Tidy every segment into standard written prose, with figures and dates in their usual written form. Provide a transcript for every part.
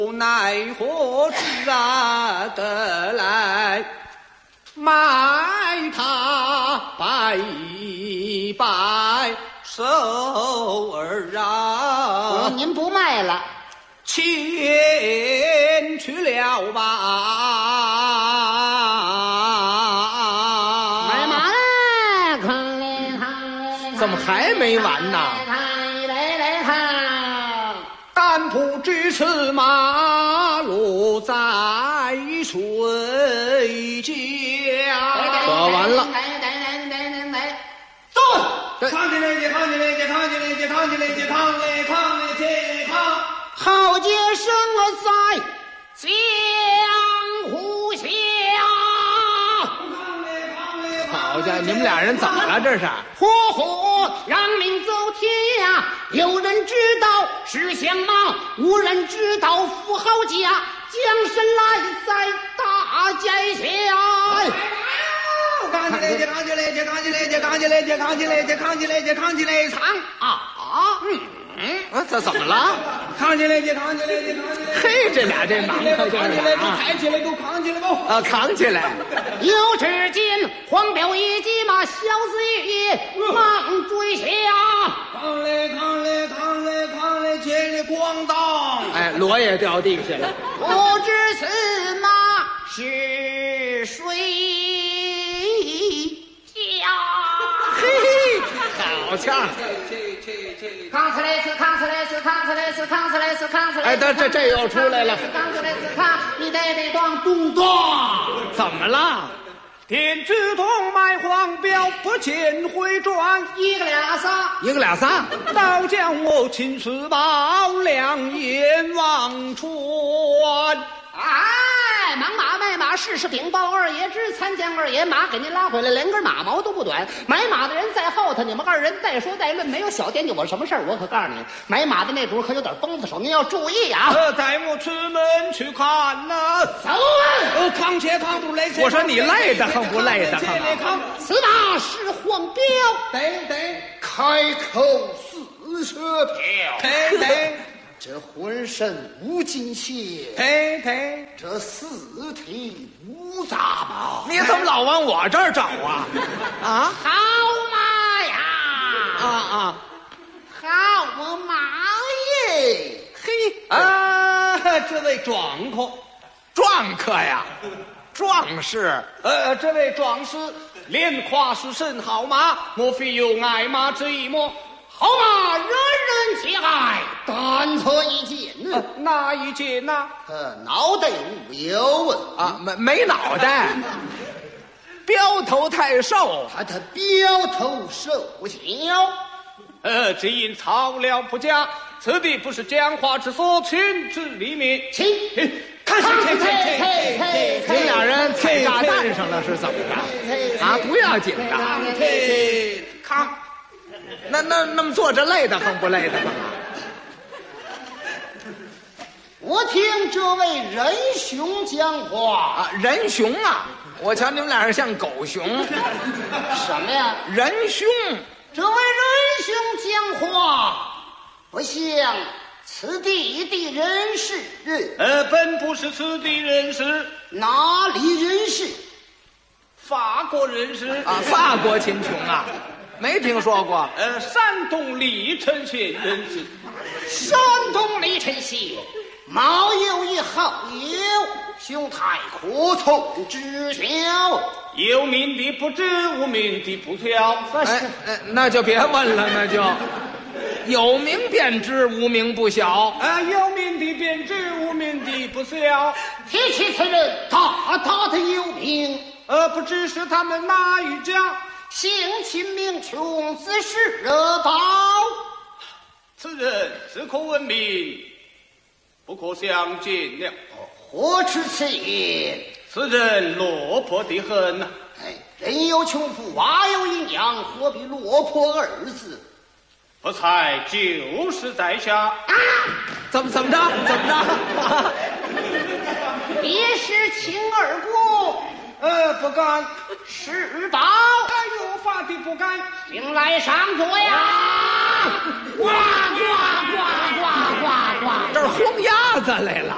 奈何自然得来，卖他拜一拜手儿啊！ 您不卖了， 前去了吧。 买马来看来看， 怎么还没完呢？但不知此马路在谁家？完了。 走， 扛起来，扛起来，扛起来，扛起来，扛来，扛来，扛。 好杰生在江湖下。 好家伙，你们俩人怎么了？这是？ 火让命走天涯，有人知道是相貌，无人知道富豪家。将身来在大街下。 扛起来，扛起来，扛起来，扛起来，扛起来，扛起来，扛起来，藏这怎么了？ 扛起来，扛起来，扛起来！ 嘿，这俩这忙活劲扛起来，抬起来，给我扛起来吧！ 啊，扛起来！ 有只见黄标一骑马，小子也忙追下。 扛来，扛来，扛来，扛来，千里咣当！ 哎，锣也掉地下了。 不知此马是谁家？ 嘿嘿，好呛！ 扛起来是扛起来是扛起来是扛起来是扛起来。 哎，这又出来了。 扛起来是扛，你得当咚咚。 怎么了？ 天之痛卖黄标，不见回转， 一个俩仨， 一个俩仨， 倒将我青丝宝两眼望穿。 哎，忙马卖马，事事禀报二爷知，参见二爷，马给您拉回来，连根马毛都不短。买马的人在后头，你们二人带说带论，没有小惦记我什么事儿。我可告诉你，买马的那主可有点崩子手，您要注意啊！ 带我出门去看呐！ 走啊！ 扛且扛不累。 我说你累得很不累得很？ 此马是黄标， 对， 开口40票， 对。 这浑身无金线， 对， 这4体无杂毛。 你怎么老往我这儿找啊？啊， 好马呀！好马耶！ 嘿， 这位壮客呀，壮士。 这位壮士连夸是甚好马，莫非有爱马之意么？ 好马人人皆爱，但错一件哪一件呢？ 脑袋无有啊，没脑袋，标头太瘦， 他标头瘦小。 只因草料不佳，此地不是讲话之所，群之里面。 请看你俩人踩炸弹上了是怎么着？啊，不要紧的。 扛。 那么坐着累得很不累得很？ 我听这位仁兄讲话啊，仁兄啊！我瞧你们俩人像狗熊。 什么呀？ 仁兄， 这位仁兄讲话不像此地的人士。 本不是此地人士。 哪里人士？ 法国人士啊，法国秦琼啊。没听说过。 山东历城县人士。 山东历城县毛有一好友，兄台可从知晓。 有名的不知，无名的不晓。 那就别问了，那就有名便知，无名不晓。 有名的便知，无名的不晓。 提起此人，大大的有名。 不知是他们哪一家。 姓秦名琼，自是宝。 此人只可闻名，不可相见了。 何知此言？ 此人落魄得很呐。 人有穷富，娃有营养，何必落魄二字？ 不才就是在下。 怎么着？ 别是秦二姑。 不敢。 是宝。 有法的不敢。 请来上座呀。 呱呱呱呱呱呱， 这儿轰鸭子来了。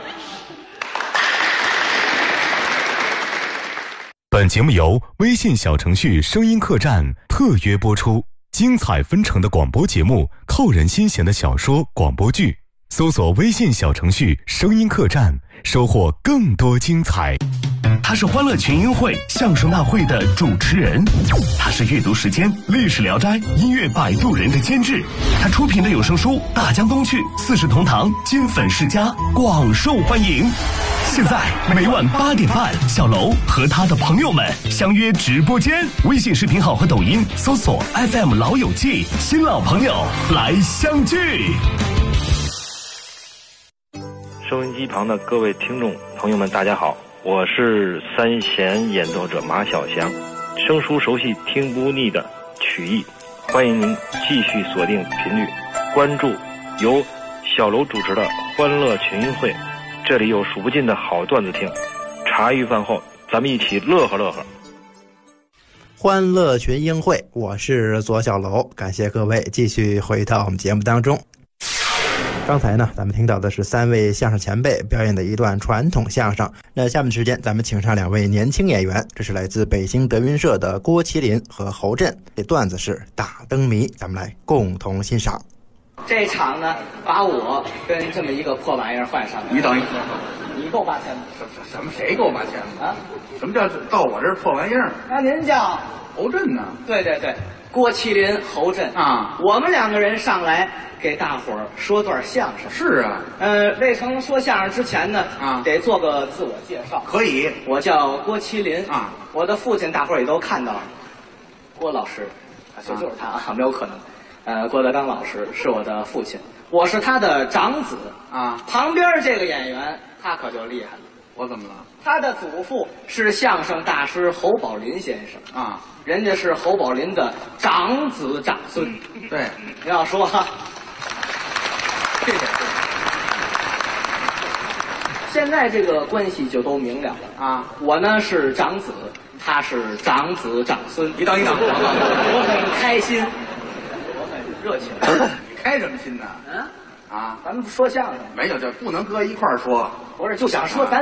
本节目由微信小程序声音客栈特约播出，精彩纷呈的广播节目，扣人心弦的小说广播剧，搜索微信小程序声音客栈，收获更多精彩。 他是欢乐群英会相声大会的主持人，他是阅读时间历史聊斋音乐摆渡人的监制，他出品的有声书《大江东去》四世同堂金粉世家广受欢迎。现在每晚8点半，小楼和他的朋友们相约直播间，微信视频号和抖音搜索 FM 老友记，新老朋友来相聚。 收音机旁的各位听众朋友们，大家好，我是三弦演奏者马小祥，生疏熟悉听不腻的曲艺，欢迎您继续锁定频率，关注由小楼主持的欢乐群英会，这里有数不尽的好段子听，茶余饭后咱们一起乐呵乐呵。 欢乐群英会，我是左小楼，感谢各位继续回到我们节目当中。刚才呢，咱们听到的是3位相声前辈表演的一段传统相声。那下面时间，咱们请上2位年轻演员，这是来自北京德云社的郭麒麟和侯震。这段子是大灯谜，咱们来共同欣赏。 这场呢，把我跟这么一个破玩意儿换上来。 你等一会儿， 你够8千吗？ 什么谁给我8千啊？ 什么叫到我这儿破玩意儿？ 那您叫侯震呢？ 对，郭麒麟、侯震啊， 我们2个人上来给大伙儿说段相声。 是啊， 未曾说相声之前呢，得做个自我介绍。 可以， 我叫郭麒麟啊， 我的父亲大伙儿也都看到了，郭老师，就是他啊，没有可能。郭德纲老师是我的父亲，我是他的长子啊。 旁边这个演员他可就厉害了。 我怎么了？ 他的祖父是相声大师侯宝林先生啊， 人家是侯宝林的长子长孙。 对， 你要说哈， 谢谢。 现在这个关系就都明了了啊。我呢是长子，他是长子长孙。 一等， 我很开心，我很热情。 你开什么心呢？ 咱们说相声没有，就不能搁一块儿说。 不是，就想说咱